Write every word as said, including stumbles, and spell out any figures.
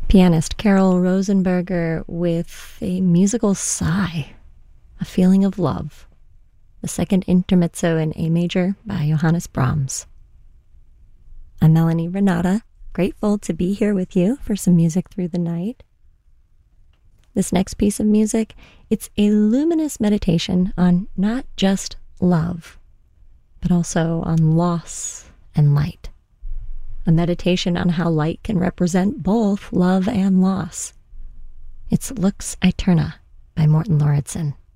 Pianist Carol Rosenberger with a musical sigh, A Feeling of Love, the second intermezzo in A major by Johannes Brahms. I'm Melanie Renata, grateful to be here with you for some music through the night. This next piece of music, it's a luminous meditation on not just love, but also on loss and light. A meditation on how light can represent both love and loss. It's Lux Aeterna by Morten Lauridsen.